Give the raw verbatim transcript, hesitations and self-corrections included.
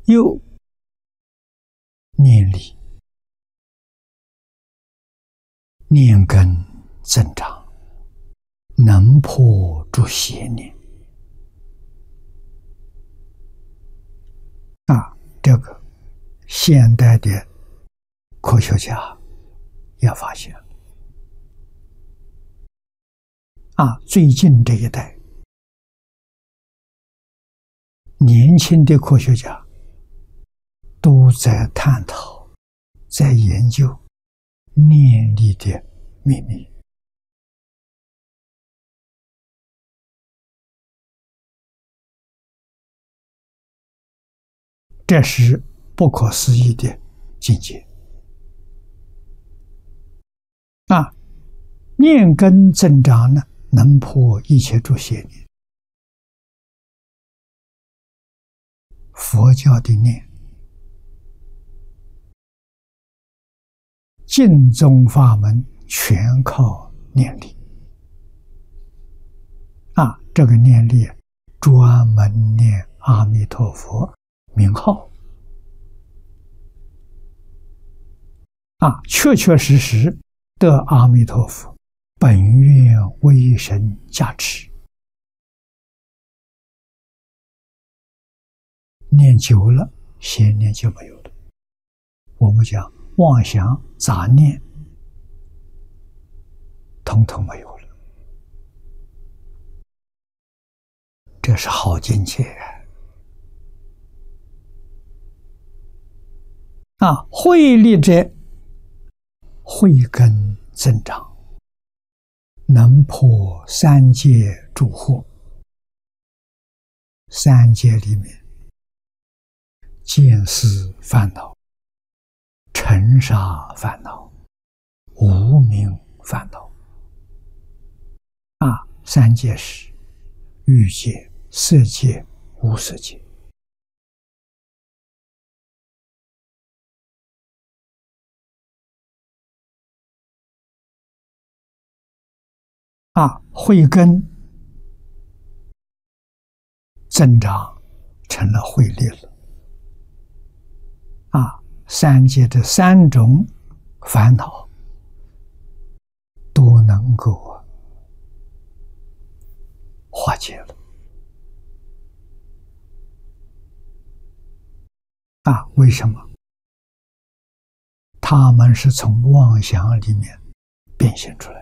又念力、念根增长，能破诸邪念。啊，这个现代的科学家也发现了。啊，最近这一代年轻的科学家都在探讨、在研究念力的秘密。这是不可思议的境界。啊，念根增长呢，能破一切诸邪念。佛教的念，净宗法门全靠念力。啊，这个念力专门念阿弥陀佛名号。啊，确确实实得阿弥陀佛本愿威神加持。念久了，邪念就没有了。我们讲妄想、杂念，统统没有了。这是好境界啊！慧力者，慧根增长，能破三界诸惑。三界里面，见思烦恼、尘沙烦恼、无明烦恼。啊，三界是欲界、色界、无色界。啊，慧根增长成了慧力了。啊，三界的三种烦恼都能够化解了。啊，为什么？他们是从妄想里面变现出来。